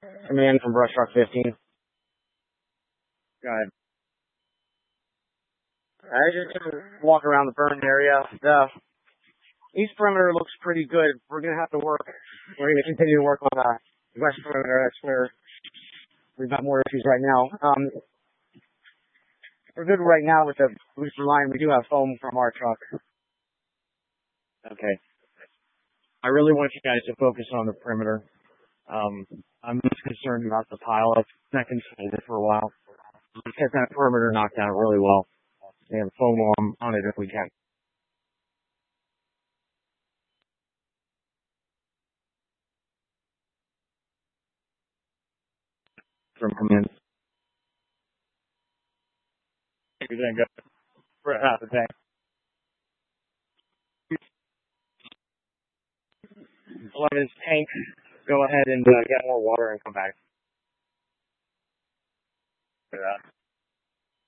Command from Brush Truck 15. Go ahead. I just gonna walk around the burned area. The east perimeter looks pretty good. We're gonna have to work. We're gonna continue to work on the west perimeter. That's where we've got more issues right now. We're good right now with the booster line. We do have foam from our truck. Okay. I really want you guys to focus on the perimeter. I'm just concerned about the pile up that can hold it for a while. Let's get that perimeter knocked out really well. And foam on it if we can. From command. You're doing good. For half a tank. 11's tank. Go ahead and get more water and come back.